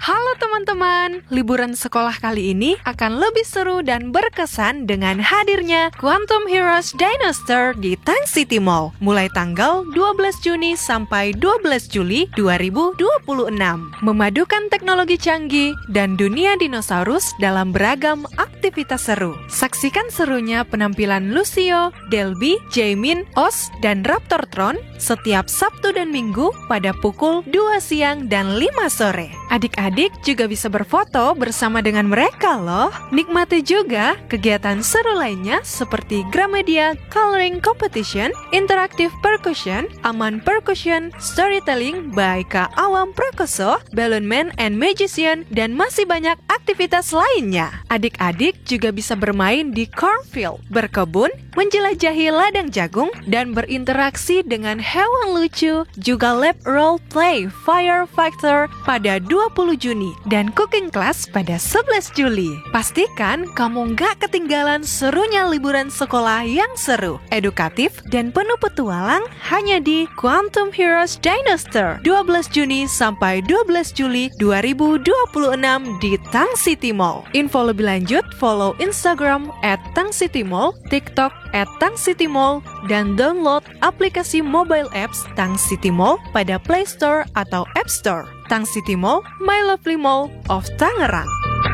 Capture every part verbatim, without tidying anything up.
Halo teman-teman, liburan sekolah kali ini akan lebih seru dan berkesan dengan hadirnya Quantum Heroes Dinosaur di Tang City Mall mulai tanggal dua belas Juni sampai dua belas Juli dua ribu dua puluh enam. Memadukan teknologi canggih dan dunia dinosaurus dalam beragam aktivitas seru. Saksikan serunya penampilan Lucio, Delby, Jaemin, Oz, dan Raptortron setiap Sabtu dan Minggu pada pukul dua siang dan lima sore. Adik-adik juga bisa berfoto bersama dengan mereka loh. Nikmati juga kegiatan seru lainnya seperti Gramedia Coloring Competition, Interactive Percussion, Aman Percussion, Storytelling by Kak Awam Prakoso, Balloon Man and Magician, dan masih banyak aktivitas lainnya. Adik-adik juga bisa bermain di cornfield, berkebun, menjelajahi ladang jagung, dan berinteraksi dengan hewan lucu, juga lab role play Firefighter pada dua puluh Juni dan cooking class pada sebelas Juli. Pastikan kamu nggak ketinggalan serunya liburan sekolah yang seru, edukatif, dan penuh petualang hanya di Quantum Heroes Dinosaur dua belas Juni sampai dua belas Juli dua ribu dua puluh enam di Tang City Mall. Info lebih lanjut follow Instagram at Tang City Mall, TikTok at Tang City Mall, dan download aplikasi mobile apps Tang City Mall pada Play Store atau App Store. Tang City Mall, My Lovely Mall of Tangerang.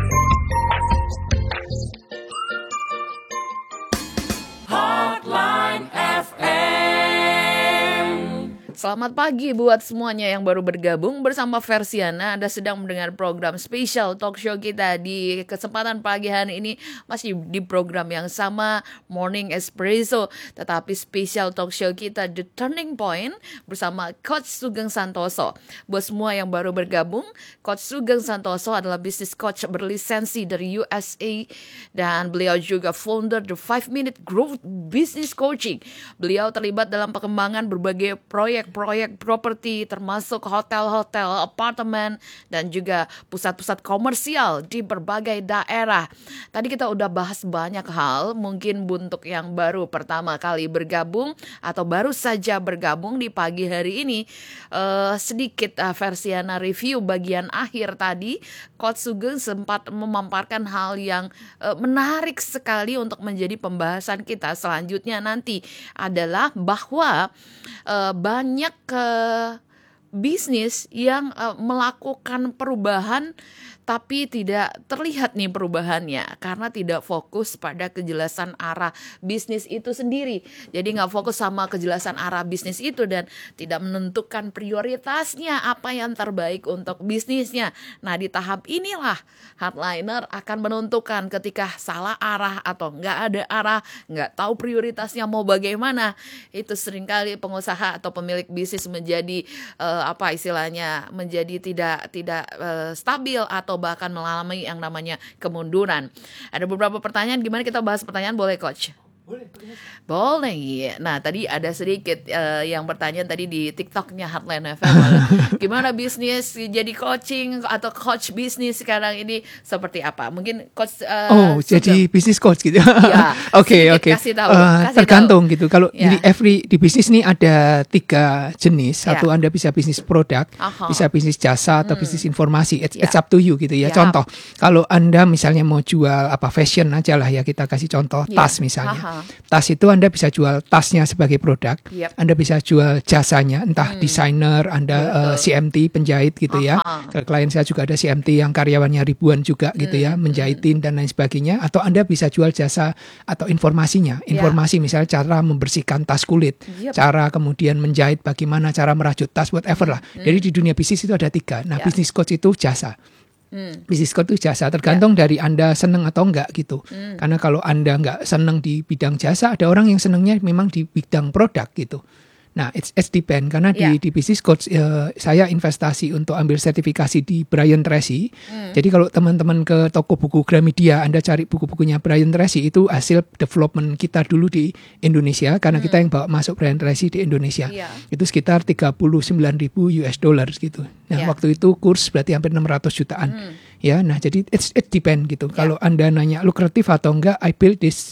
Hotline F M. Selamat pagi buat semuanya yang baru bergabung bersama Versiana. Anda sedang mendengar program spesial talk show kita di kesempatan pagi hari ini. Masih di program yang sama, Morning Espresso. Tetapi spesial talk show kita The Turning Point bersama Coach Sugeng Santoso. Buat semua yang baru bergabung, Coach Sugeng Santoso adalah business coach berlisensi dari U S A. Dan beliau juga founder The five minute Growth Business Coaching. Beliau terlibat dalam pengembangan berbagai proyek proyek properti termasuk hotel-hotel, apartemen, dan juga pusat-pusat komersial di berbagai daerah. Tadi kita udah bahas banyak hal, mungkin untuk yang baru pertama kali bergabung atau baru saja bergabung di pagi hari ini, uh, sedikit uh, Versiana review bagian akhir tadi. Coach Sugeng sempat memamparkan hal yang uh, menarik sekali untuk menjadi pembahasan kita selanjutnya nanti adalah bahwa uh, banyak banyak ke bisnis yang uh, melakukan perubahan tapi tidak terlihat nih perubahannya karena tidak fokus pada kejelasan arah bisnis itu sendiri. Jadi nggak fokus sama kejelasan arah bisnis itu dan tidak menentukan prioritasnya apa yang terbaik untuk bisnisnya. Nah di tahap inilah hardliner akan menentukan ketika salah arah atau nggak ada arah, nggak tahu prioritasnya mau bagaimana. Itu seringkali pengusaha atau pemilik bisnis menjadi uh, apa istilahnya menjadi tidak tidak uh, stabil atau bahkan mengalami yang namanya kemunduran. Ada beberapa pertanyaan, gimana kita bahas pertanyaan, boleh Coach? Boleh, boleh. Boleh, iya. Nah tadi ada sedikit uh, yang bertanya tadi di TikToknya Hotline F M. Gimana bisnis jadi coaching atau coach bisnis sekarang ini seperti apa? Mungkin coach uh, Oh sudah. Jadi bisnis coach gitu. Ya, Oke oke. Kasih tahu. Uh, kasih tergantung tahu. gitu. Kalau ya. Jadi every di bisnis ini ada tiga jenis. Satu ya. Anda bisa bisnis produk, Aha. bisa bisnis jasa atau hmm. bisnis informasi. It's, ya. it's up to you gitu ya. ya. Contoh, kalau Anda misalnya mau jual apa fashion aja lah ya, kita kasih contoh ya. Tas misalnya. Aha. Tas itu Anda bisa jual tasnya sebagai produk, yep. Anda bisa jual jasanya, entah hmm. desainer, Anda uh, C M T penjahit gitu ya. Ke klien saya juga ada C M T yang karyawannya ribuan juga gitu hmm. ya, menjahitin dan lain sebagainya. Atau Anda bisa jual jasa atau informasinya, informasi yeah. misalnya cara membersihkan tas kulit, yep. cara kemudian menjahit, bagaimana cara merajut tas, whatever lah. Hmm. Jadi di dunia bisnis itu ada tiga. Nah, yeah. bisnis coach itu jasa. Hmm. Bisnis coach itu jasa, tergantung yeah. dari Anda senang atau enggak gitu. Hmm. Karena kalau Anda enggak senang di bidang jasa, ada orang yang senangnya memang di bidang produk gitu. Nah, it's, it's depend karena yeah. di, di bisnis coach uh, saya investasi untuk ambil sertifikasi di Brian Tracy. Hmm. Jadi kalau teman-teman ke toko buku Gramedia, Anda cari buku-bukunya Brian Tracy, itu hasil development kita dulu di Indonesia karena hmm. kita yang bawa masuk Brian Tracy di Indonesia. Yeah. Itu sekitar tiga puluh sembilan ribu U S dollars gitu. Nah, yeah. waktu itu kurs berarti hampir enam ratus jutaan. Hmm. Ya, nah jadi it's, it depend gitu. Yeah. Kalau Anda nanya lukratif atau enggak, I build this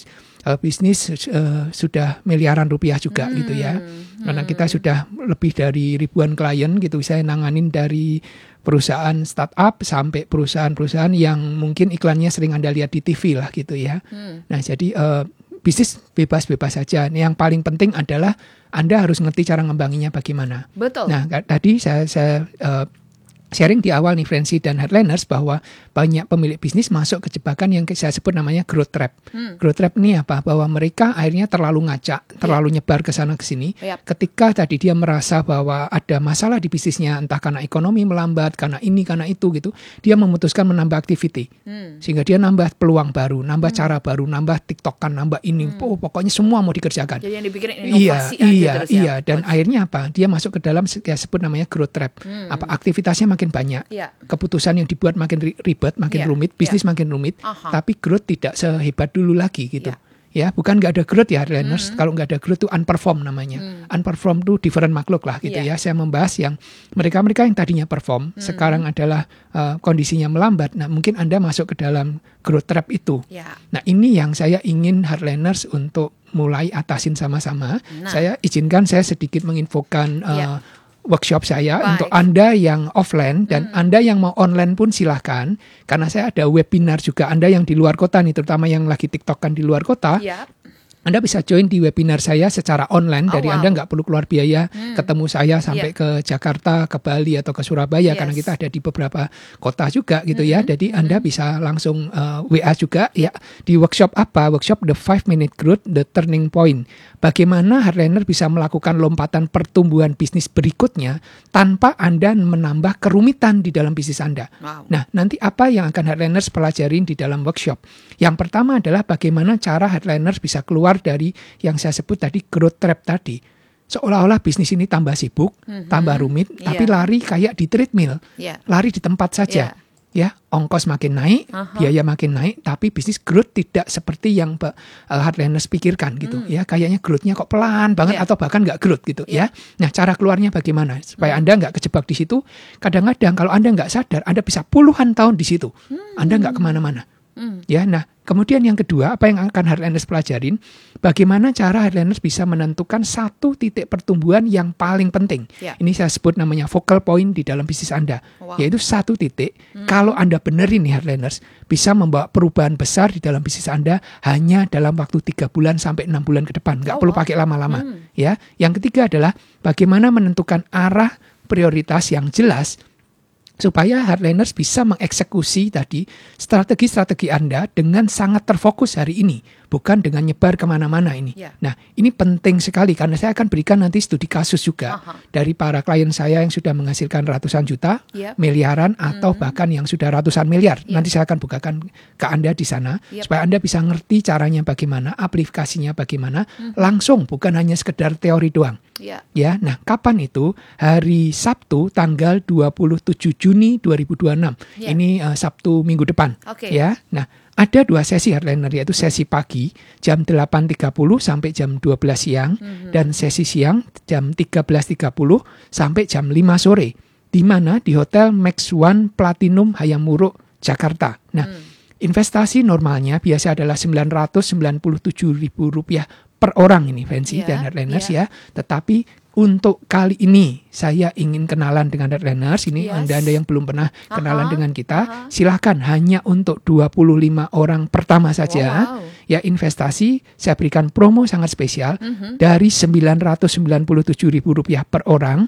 uh, bisnis uh, sudah miliaran rupiah juga hmm. gitu ya. Karena kita sudah lebih dari ribuan klien gitu, saya nanganin dari perusahaan startup sampai perusahaan-perusahaan yang mungkin iklannya sering Anda lihat di T V lah gitu ya. Hmm. Nah jadi uh, bisnis bebas-bebas saja. Yang paling penting adalah Anda harus ngerti cara ngembanginya bagaimana. Betul. Nah tadi saya, saya uh, sharing di awal nih Francie dan Heartlanders bahwa banyak pemilik bisnis masuk ke jebakan yang saya sebut namanya growth trap. Hmm. Growth trap ini apa? Bahwa mereka akhirnya terlalu ngacak, terlalu yeah. nyebar ke sana ke sini. Yep. Ketika tadi dia merasa bahwa ada masalah di bisnisnya, entah karena ekonomi melambat, karena ini, karena itu gitu, dia memutuskan menambah activity. Hmm. Sehingga dia nambah peluang baru, nambah hmm. cara baru, nambah TikTokan, nambah ini, hmm. oh, pokoknya semua mau dikerjakan. Jadi yang dipikirin inovasi iya, aja iya, terus iya. ya. Dan akhirnya apa? Dia masuk ke dalam ya sebut namanya growth trap. Hmm. Apa aktivitasnya makin banyak, yeah. keputusan yang dibuat makin ribet, makin yeah. rumit, bisnis yeah. makin rumit, uh-huh. tapi growth tidak sehebat dulu lagi gitu. Yeah. Ya, bukan nggak ada growth ya, Heartlanders. Mm-hmm. Kalau nggak ada growth itu unperform namanya. Mm. Unperform itu different makhluk lah gitu yeah. ya. Saya membahas yang mereka-mereka yang tadinya perform, mm-hmm. sekarang adalah uh, kondisinya melambat. Nah, mungkin Anda masuk ke dalam growth trap itu. Yeah. Nah, ini yang saya ingin Heartlanders untuk mulai atasin sama-sama. Nah. Saya izinkan saya sedikit menginfokan uh, yeah. workshop saya. Baik. Untuk Anda yang offline dan hmm. Anda yang mau online pun silahkan. Karena saya ada webinar juga. Anda yang di luar kota nih, terutama yang lagi TikTokan di luar kota. Yep. Anda bisa join di webinar saya secara online. Oh, dari wow. Anda nggak perlu keluar biaya hmm. ketemu saya sampai yeah. ke Jakarta, ke Bali, atau ke Surabaya. Yes. Karena kita ada di beberapa kota juga gitu hmm. ya. Jadi hmm. Anda bisa langsung uh, W A juga. Ya, di workshop apa? Workshop The five minute Growth, The Turning Point. Bagaimana Heartlanders bisa melakukan lompatan pertumbuhan bisnis berikutnya tanpa Anda menambah kerumitan di dalam bisnis Anda. Wow. Nah, nanti apa yang akan Heartlanders pelajarin di dalam workshop? Yang pertama adalah bagaimana cara Heartlanders bisa keluar dari yang saya sebut tadi growth trap tadi. Seolah-olah bisnis ini tambah sibuk, mm-hmm. tambah rumit, yeah. tapi lari kayak di treadmill, yeah. lari di tempat saja. Yeah. Ya, ongkos makin naik, uh-huh. biaya makin naik, tapi bisnis growth tidak seperti yang uh, Heartlanders pikirkan gitu. Mm. Ya, kayaknya growth-nya kok pelan banget yeah. atau bahkan nggak growth gitu yeah. ya. Nah, cara keluarnya bagaimana supaya mm. Anda nggak kejebak di situ? Kadang-kadang kalau Anda nggak sadar, Anda bisa puluhan tahun di situ, mm. Anda nggak kemana-mana. Mm. Ya, nah kemudian yang kedua, apa yang akan Heartlanders pelajarin? Bagaimana cara Heartlanders bisa menentukan satu titik pertumbuhan yang paling penting. Yeah. Ini saya sebut namanya focal point di dalam bisnis Anda. Wow. Yaitu satu titik, mm. kalau Anda benerin nih Heartlanders, bisa membawa perubahan besar di dalam bisnis Anda hanya dalam waktu tiga bulan sampai enam bulan ke depan. Nggak oh, perlu wow. pakai lama-lama. Mm. Ya. Yang ketiga adalah bagaimana menentukan arah prioritas yang jelas supaya Heartlanders bisa mengeksekusi tadi strategi-strategi Anda dengan sangat terfokus hari ini, bukan dengan nyebar kemana-mana ini. Yeah. Nah, ini penting sekali karena saya akan berikan nanti studi kasus juga uh-huh. dari para klien saya yang sudah menghasilkan ratusan juta, yep. miliaran, atau mm-hmm. bahkan yang sudah ratusan miliar. Yep. Nanti saya akan bukakan ke Anda di sana, yep. supaya Anda bisa ngerti caranya bagaimana, aplikasinya bagaimana, mm-hmm. langsung, bukan hanya sekedar teori doang. Yeah. Ya, nah kapan itu? Hari Sabtu tanggal dua puluh tujuh Juni dua ribu dua puluh enam. Yeah. Ini uh, Sabtu minggu depan. Okay. Ya. Nah, ada dua sesi Heartlanders, yaitu sesi pagi jam delapan tiga puluh sampai jam dua belas siang mm-hmm. dan sesi siang jam tiga belas tiga puluh sampai jam lima sore. Di mana? Di Hotel Max One Platinum Hayam Wuruk, Jakarta. Nah, mm. investasi normalnya biasa adalah sembilan ratus sembilan puluh tujuh ribu rupiah per orang ini, Fancy yeah, dan Heartlanders yeah. ya. Tetapi untuk kali ini saya ingin kenalan dengan Heartlanders. Ini yes. Anda-Anda yang belum pernah kenalan uh-huh. dengan kita, uh-huh. silahkan hanya untuk dua puluh lima orang pertama saja. Wow. Ya, investasi saya berikan promo sangat spesial uh-huh. dari sembilan ratus sembilan puluh tujuh ribu rupiah per orang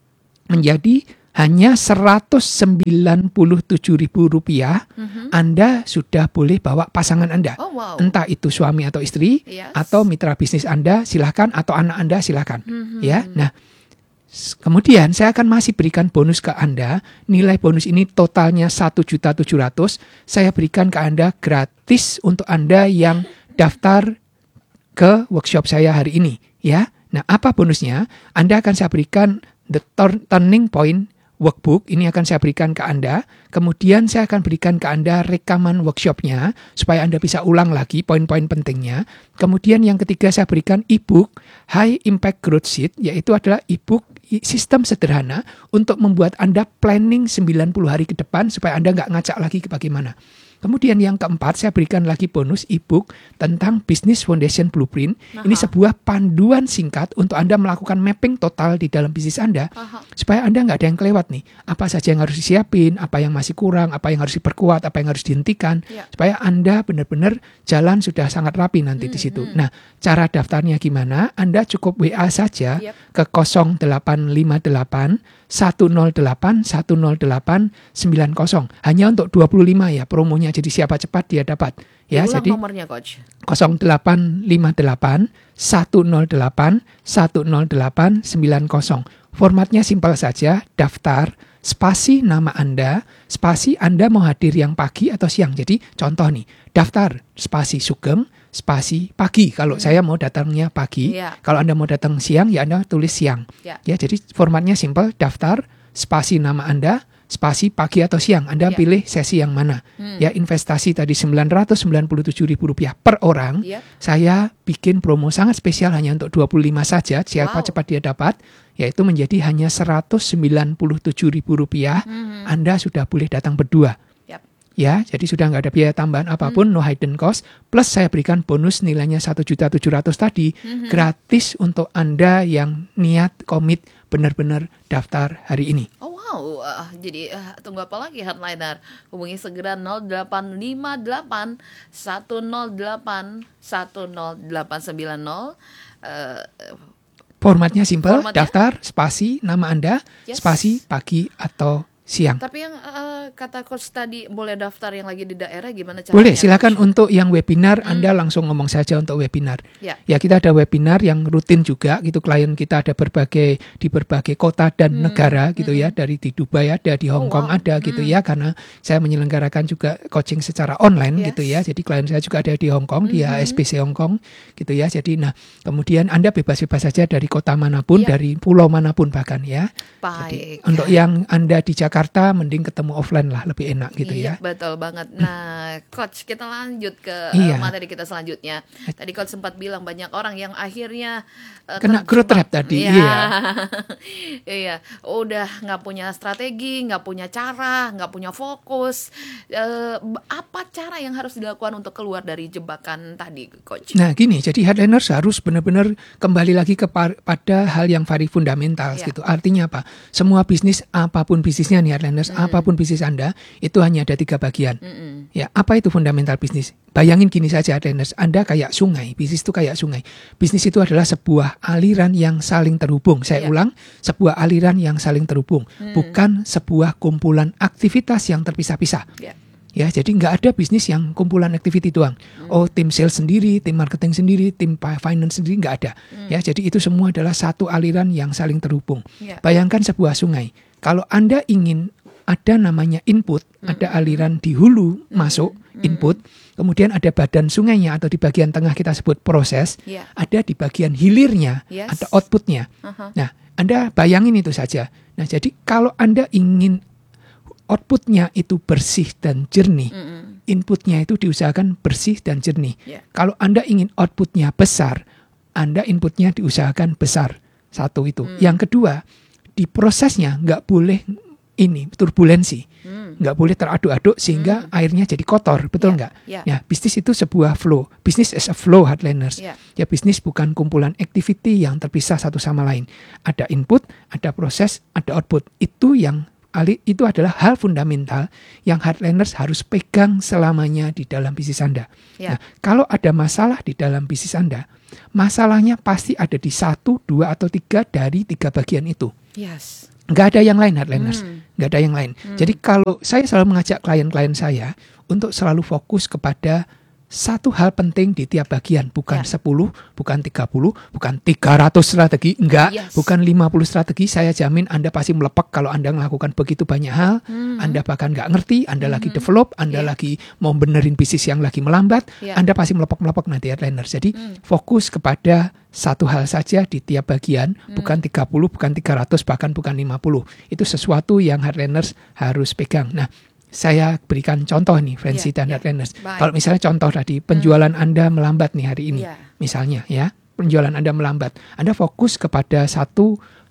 menjadi hanya seratus sembilan puluh tujuh ribu rupiah, mm-hmm. Anda sudah boleh bawa pasangan Anda. Oh, wow. Entah itu suami atau istri, yes. atau mitra bisnis Anda, silakan, atau anak Anda, silakan. Mm-hmm. Ya, nah, kemudian saya akan masih berikan bonus ke Anda. Nilai bonus ini totalnya satu juta tujuh ratus ribu. Saya berikan ke Anda gratis untuk Anda yang daftar ke workshop saya hari ini. Ya, nah apa bonusnya? Anda akan saya berikan The Turning Point workbook, ini akan saya berikan ke Anda. Kemudian saya akan berikan ke Anda rekaman workshopnya supaya Anda bisa ulang lagi poin-poin pentingnya. Kemudian yang ketiga saya berikan e-book High Impact Growth Sheet, yaitu adalah e-book sistem sederhana untuk membuat Anda planning sembilan puluh hari ke depan supaya Anda nggak ngacak lagi ke bagaimana. Kemudian yang keempat, saya berikan lagi bonus e-book tentang Business Foundation Blueprint. Aha. Ini sebuah panduan singkat untuk Anda melakukan mapping total di dalam bisnis Anda. Aha. Supaya Anda nggak ada yang kelewat nih. Apa saja yang harus disiapin, apa yang masih kurang, apa yang harus diperkuat, apa yang harus dihentikan. Ya. Supaya Anda benar-benar jalan sudah sangat rapi nanti hmm, di situ. Hmm. Nah, cara daftarnya gimana? Anda cukup W A saja yep. ke nol delapan lima delapan satu nol delapan satu nol delapan sembilan nol. Hanya untuk dua puluh lima ya promonya. Jadi siapa cepat dia dapat. Ya, ulang jadi nomornya Coach. nol delapan lima delapan satu nol delapan satu nol delapan sembilan nol. Formatnya simpel saja, daftar, spasi nama Anda, spasi Anda mau hadir yang pagi atau siang. Jadi contoh nih, daftar, spasi Sugeng, spasi pagi. Kalau hmm. saya mau datangnya pagi, yeah. kalau Anda mau datang siang, ya Anda tulis siang. Yeah. Ya, jadi formatnya simpel, daftar, spasi nama Anda, spasi pagi atau siang. Anda yeah. pilih sesi yang mana. Hmm. Ya, investasi tadi sembilan ratus sembilan puluh tujuh ribu rupiah per orang. Yeah. Saya bikin promo sangat spesial hanya untuk dua puluh lima saja. Siapa wow. cepat dia dapat, yaitu menjadi hanya seratus sembilan puluh tujuh ribu rupiah. Hmm. Anda sudah boleh datang berdua. Ya, jadi sudah nggak ada biaya tambahan apapun, hmm. no hidden cost. Plus saya berikan bonus nilainya satu juta tujuh ratus tadi, hmm. gratis untuk Anda yang niat, komit, benar-benar daftar hari ini. Oh wow, uh, jadi uh, tunggu apa lagi Hardliner? Hubungi segera nol delapan lima delapan satu nol delapan satu nol delapan sembilan nol. Uh, Formatnya simpel, daftar, spasi, nama Anda, yes. spasi, pagi atau siang. Tapi yang uh, kata coach tadi boleh daftar yang lagi di daerah gimana caranya? Boleh, silakan coach? Untuk yang webinar hmm. Anda langsung ngomong saja untuk webinar. Ya. ya kita ada webinar yang rutin juga gitu, klien kita ada berbagai di berbagai kota dan hmm. negara gitu hmm. ya, dari di Dubai ada, di Hong Kong oh, wow. ada gitu hmm. ya, karena saya menyelenggarakan juga coaching secara online yes. gitu ya. Jadi klien saya juga ada di Hong Kong, hmm. di H S B C Hong Kong gitu ya. Jadi nah, kemudian Anda bebas-bebas saja dari kota manapun, ya. dari pulau manapun bahkan ya. Baik. Jadi, untuk yang Anda di Jakarta Jakarta mending ketemu offline lah, lebih enak gitu iya, ya. Betul banget. Nah, Coach, kita lanjut ke iya. uh, materi kita selanjutnya. Tadi Coach sempat bilang banyak orang yang akhirnya uh, kena growth trap tadi. Iya. Iya. iya. Udah nggak punya strategi, nggak punya cara, nggak punya fokus. Uh, apa cara yang harus dilakukan untuk keluar dari jebakan tadi, Coach? Nah, gini. Jadi Hardliners harus benar-benar kembali lagi kepada hal yang very fundamental iya. gitu. Artinya apa? Semua bisnis, apapun bisnisnya nih Hardliners, mm. apapun bisnis Anda, itu hanya ada tiga bagian. Mm-mm. Ya, apa itu fundamental bisnis? Bayangin gini saja Hardliners, Anda kayak sungai, bisnis itu kayak sungai. Bisnis itu adalah sebuah aliran yang saling terhubung. Saya yeah. ulang, sebuah aliran yang saling terhubung, mm. bukan sebuah kumpulan aktivitas yang terpisah-pisah. Yeah. Ya, jadi nggak ada bisnis yang kumpulan activity doang. Hmm. Oh, tim sales sendiri, tim marketing sendiri, tim finance sendiri, nggak ada. Hmm. Ya, jadi itu semua adalah satu aliran yang saling terhubung. Yeah. Bayangkan sebuah sungai. Kalau Anda ingin ada namanya input, hmm. ada aliran di hulu hmm. masuk input, kemudian ada badan sungainya atau di bagian tengah kita sebut proses, yeah. ada di bagian hilirnya, yes. ada outputnya. Uh-huh. Nah, Anda bayangin itu saja. Nah, jadi kalau Anda ingin outputnya itu bersih dan jernih, mm-mm. inputnya itu diusahakan bersih dan jernih. Yeah. Kalau Anda ingin outputnya besar, Anda inputnya diusahakan besar. Satu itu. Mm. Yang kedua, di prosesnya nggak boleh ini turbulensi, mm. nggak boleh teraduk-aduk sehingga mm. airnya jadi kotor, betul nggak? Yeah. Yeah. Ya, bisnis itu sebuah flow. Bisnis is a flow, Hardliners. Yeah. Ya, bisnis bukan kumpulan activity yang terpisah satu sama lain. Ada input, ada proses, ada output. Itu yang itu adalah hal fundamental yang Hardliners harus pegang selamanya di dalam bisnis Anda. Ya. Nah, kalau ada masalah di dalam bisnis Anda, masalahnya pasti ada di satu, dua, atau tiga dari tiga bagian itu. Yes. Nggak ada yang lain, Hardliners. Hmm. Nggak ada yang lain. Hmm. Jadi kalau saya selalu mengajak klien-klien saya untuk selalu fokus kepada satu hal penting di tiap bagian, bukan ya. sepuluh, bukan tiga puluh, bukan tiga ratus strategi, enggak, yes. bukan lima puluh strategi. Saya jamin Anda pasti melepek kalau Anda melakukan begitu banyak hal. Hmm. Anda bahkan enggak ngerti, Anda hmm. lagi develop, Anda yeah. lagi mau benerin bisnis yang lagi melambat, yeah. Anda pasti melepek-melepek nanti Hardliners. Jadi hmm. fokus kepada satu hal saja di tiap bagian, hmm. bukan tiga puluh, bukan tiga ratus, bahkan bukan lima puluh. Itu sesuatu yang Hardliners harus pegang. Nah, saya berikan contoh nih, Fancy yeah, dan Hardliners. Yeah. Kalau misalnya contoh tadi, penjualan hmm. Anda melambat nih hari ini, yeah. misalnya ya, penjualan Anda melambat. Anda fokus kepada satu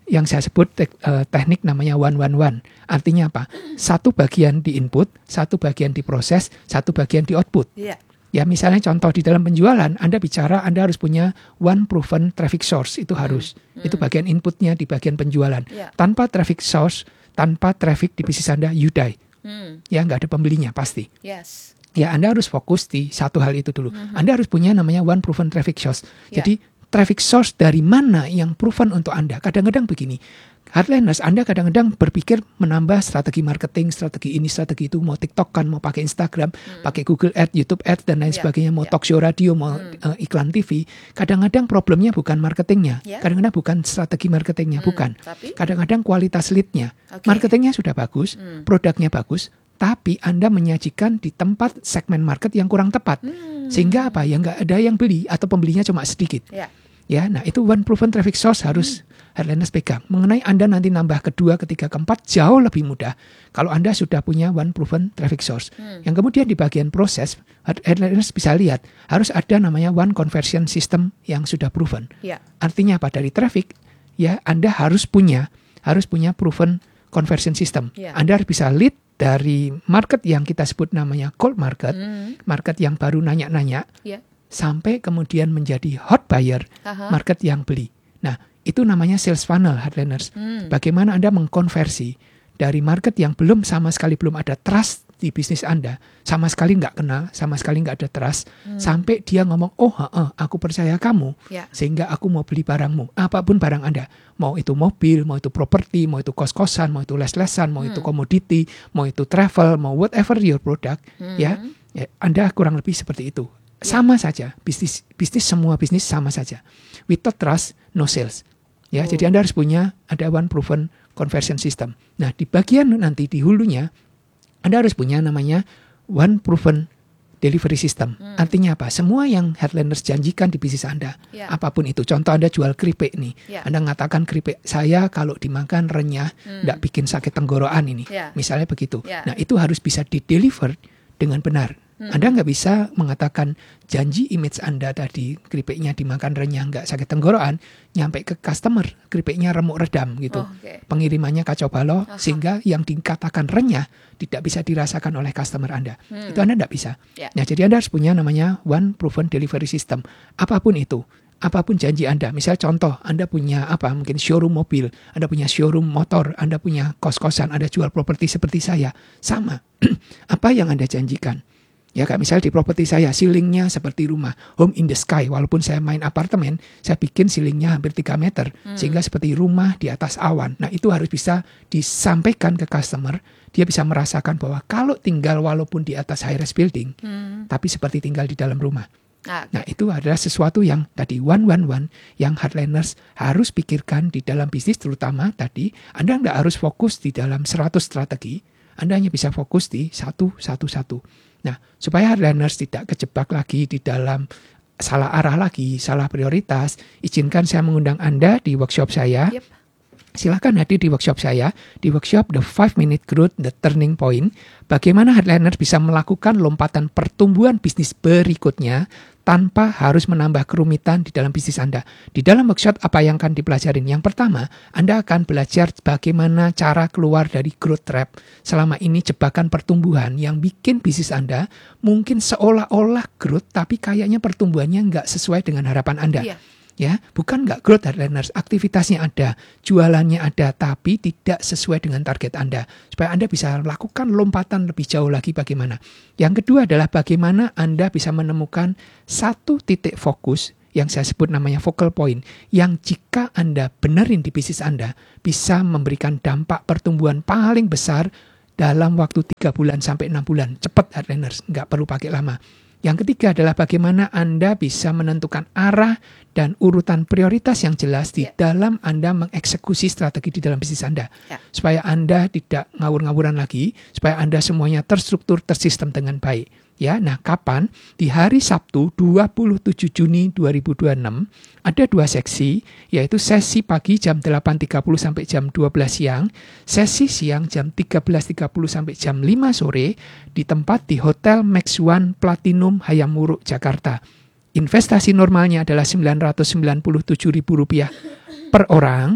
yang saya sebut te- uh, teknik namanya one one one. Artinya apa? Satu bagian di input, satu bagian diproses, satu bagian di output. Yeah. Ya misalnya contoh di dalam penjualan, Anda bicara Anda harus punya one proven traffic source, itu harus. Hmm. Itu bagian inputnya di bagian penjualan. Yeah. Tanpa traffic source, tanpa traffic di bisnis Anda, you die. Hmm. Ya nggak ada pembelinya pasti. Yes. Ya Anda harus fokus di satu hal itu dulu. Hmm. Anda harus punya namanya one proven traffic source. Yeah. Jadi traffic source dari mana yang proven untuk Anda. Kadang-kadang begini, hardliners Anda kadang-kadang berpikir menambah strategi marketing, strategi ini, strategi itu, mau TikTok kan, mau pakai Instagram, hmm. pakai Google Ads, YouTube Ads, dan lain yeah. sebagainya, mau yeah. talk show radio, mau hmm. uh, iklan T V. Kadang-kadang problemnya bukan marketingnya, yeah. kadang-kadang bukan strategi marketingnya, hmm. bukan. Tapi? Kadang-kadang kualitas leadnya. Okay. Marketingnya sudah bagus, hmm. produknya bagus, tapi Anda menyajikan di tempat segmen market yang kurang tepat. Hmm. Sehingga apa? Ya nggak ada yang beli atau pembelinya cuma sedikit. Yeah. Ya, nah itu one proven traffic source harus hmm. hardliners pegang. Mengenai Anda nanti nambah kedua, ketiga, keempat jauh lebih mudah kalau Anda sudah punya one proven traffic source. Hmm. Yang kemudian di bagian proses, hardliners bisa lihat harus ada namanya one conversion system yang sudah proven. Yeah. Artinya apa? Dari traffic, ya Anda harus punya harus punya proven conversion system. Yeah. Anda harus bisa lead dari market yang kita sebut namanya cold market, hmm. market yang baru nanya-nanya. Yeah. Sampai kemudian menjadi hot buyer, Aha. market yang beli. Nah, itu namanya sales funnel, hardliners. Hmm. Bagaimana Anda mengkonversi dari market yang belum sama sekali belum ada trust di bisnis Anda, sama sekali nggak kenal, sama sekali nggak ada trust, hmm. sampai dia ngomong, oh, ha, ha, aku percaya kamu, ya. Sehingga aku mau beli barangmu, apapun barang Anda, mau itu mobil, mau itu properti, mau itu kos-kosan, mau itu les-lesan, mau hmm. itu komoditi, mau itu travel, mau whatever your product, hmm. ya, ya, Anda kurang lebih seperti itu. Sama saja, bisnis bisnis semua bisnis sama saja. Without trust, no sales. Ya, oh. Jadi Anda harus punya ada one proven conversion system. Nah, di bagian nanti di hulunya, Anda harus punya namanya one proven delivery system. Hmm. Artinya apa? Semua yang hardliners janjikan di bisnis Anda, yeah. apapun itu. Contoh Anda jual keripik nih, yeah. Anda mengatakan keripik saya kalau dimakan renyah, tidak hmm. bikin sakit tenggorokan ini. Yeah. Misalnya begitu. Yeah. Nah, itu harus bisa di-deliver dengan benar. Hmm. Anda nggak bisa mengatakan janji image Anda tadi keripiknya dimakan renyah nggak sakit tenggorokan nyampe ke customer keripiknya remuk redam gitu, oh, okay. pengirimannya kacau balau. Aha. Sehingga yang dikatakan renyah tidak bisa dirasakan oleh customer Anda. Hmm. Itu Anda nggak bisa. Yeah. Nah, jadi Anda harus punya namanya one proven delivery system. Apapun itu, apapun janji Anda. Misal contoh Anda punya apa? Mungkin showroom mobil, Anda punya showroom motor, Anda punya kos-kosan, Anda jual properti seperti saya, sama. Apa yang Anda janjikan? Ya kayak misalnya di properti saya, ceilingnya seperti rumah, home in the sky. Walaupun saya main apartemen, saya bikin ceilingnya hampir tiga meter. Hmm. Sehingga seperti rumah di atas awan. Nah, itu harus bisa disampaikan ke customer. Dia bisa merasakan bahwa kalau tinggal walaupun di atas high-rise building, hmm. tapi seperti tinggal di dalam rumah. Ah, okay. Nah, itu adalah sesuatu yang tadi one one one yang hardliners harus pikirkan di dalam bisnis, terutama tadi Anda nggak harus fokus di dalam seratus strategi. Anda hanya bisa fokus di satu, satu, satu. Nah, supaya hardliners tidak kejebak lagi di dalam salah arah lagi, salah prioritas, izinkan saya mengundang Anda di workshop saya. Yep. Silakan hadir di workshop saya, di workshop The five minute Growth, The Turning Point. Bagaimana hardliners bisa melakukan lompatan pertumbuhan bisnis berikutnya tanpa harus menambah kerumitan di dalam bisnis Anda. Di dalam workshop apa yang akan dipelajarin? Yang pertama, Anda akan belajar bagaimana cara keluar dari growth trap. Selama ini jebakan pertumbuhan yang bikin bisnis Anda mungkin seolah-olah growth, tapi kayaknya pertumbuhannya nggak sesuai dengan harapan Anda. Iya. Ya, bukan nggak growth hardliners, aktivitasnya ada, jualannya ada, tapi tidak sesuai dengan target Anda. Supaya Anda bisa lakukan lompatan lebih jauh lagi bagaimana. Yang kedua adalah bagaimana Anda bisa menemukan satu titik fokus yang saya sebut namanya focal point, yang jika Anda benerin di bisnis Anda, bisa memberikan dampak pertumbuhan paling besar dalam waktu tiga bulan sampai enam bulan. Cepat hardliners, nggak perlu pakai lama. Yang ketiga adalah bagaimana Anda bisa menentukan arah dan urutan prioritas yang jelas di yeah. dalam Anda mengeksekusi strategi di dalam bisnis Anda. Yeah. Supaya Anda tidak ngawur-ngawuran lagi, supaya Anda semuanya terstruktur, tersistem dengan baik. Ya, nah kapan? Di hari Sabtu dua puluh tujuh Juni dua ribu dua puluh enam ada dua seksi, yaitu sesi pagi jam delapan tiga puluh sampai jam dua belas siang, sesi siang jam tiga belas tiga puluh sampai jam lima sore di tempat di Hotel Max One Platinum Hayam Wuruk Jakarta. Investasi normalnya adalah sembilan ratus sembilan puluh tujuh ribu rupiah per orang.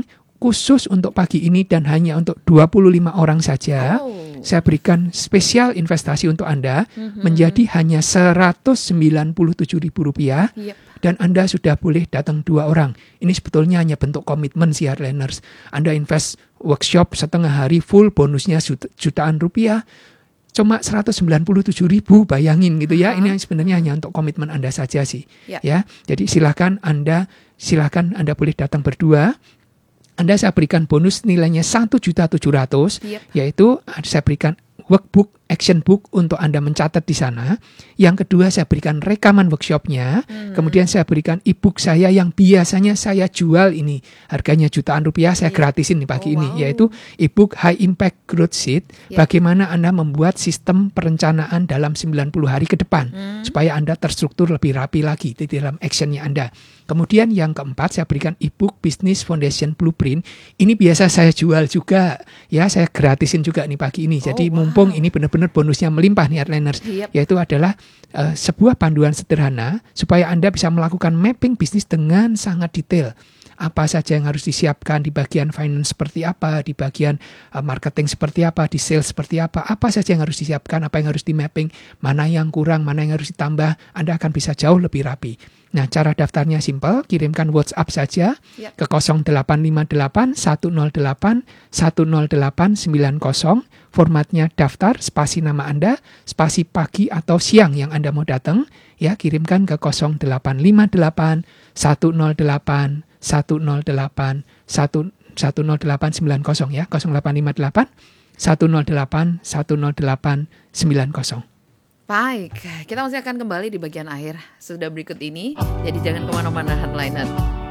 khusus untuk pagi ini dan hanya untuk dua puluh lima orang saja, oh. saya berikan spesial investasi untuk Anda mm-hmm. menjadi hanya seratus sembilan puluh tujuh ribu rupiah. Yep. Dan Anda sudah boleh datang dua orang. Ini sebetulnya hanya bentuk komitmen si Heartliners. Anda invest workshop setengah hari full, bonusnya jutaan rupiah. Cuma seratus sembilan puluh tujuh ribu, bayangin gitu ya. Uh-huh. Ini sebenarnya hanya untuk komitmen Anda saja sih. Yeah. Ya, jadi silakan Anda, silakan Anda boleh datang berdua. Anda saya berikan bonus nilainya satu juta tujuh ratus ribu, yep. yaitu saya berikan workbook, action book untuk Anda mencatat di sana. Yang kedua, saya berikan rekaman workshopnya. Hmm. Kemudian saya berikan e-book saya yang biasanya saya jual ini. Harganya jutaan rupiah, saya gratisin nih pagi oh, ini. Wow. Yaitu e-book High Impact Growth Sheet. Yeah. Bagaimana Anda membuat sistem perencanaan dalam sembilan puluh hari ke depan. Hmm. Supaya Anda terstruktur lebih rapi lagi di dalam actionnya Anda. Kemudian yang keempat, saya berikan e-book Business Foundation Blueprint. Ini biasa saya jual juga. Ya, saya gratisin juga nih pagi ini. Jadi oh, wow. mumpung ini benar-benar bonusnya melimpah nih Heartliners. Yep. Yaitu adalah uh, sebuah panduan sederhana supaya Anda bisa melakukan mapping bisnis dengan sangat detail. Apa saja yang harus disiapkan di bagian finance seperti apa, di bagian uh, marketing seperti apa, di sales seperti apa, apa saja yang harus disiapkan, apa yang harus di mapping, mana yang kurang, mana yang harus ditambah, Anda akan bisa jauh lebih rapi. Nah, cara daftarnya simple, kirimkan WhatsApp saja yep. ke nol delapan lima delapan satu nol delapan satu nol delapan sembilan nol. Formatnya daftar, spasi nama Anda, spasi pagi atau siang yang Anda mau datang, ya kirimkan ke nol delapan lima delapan satu nol delapan satu nol delapan satu nol delapan sembilan nol ya, nol delapan lima delapan satu nol delapan satu nol delapan sembilan nol. Baik, kita masih akan kembali di bagian akhir sudah berikut ini. Jadi jangan kemana-mana Heartliners.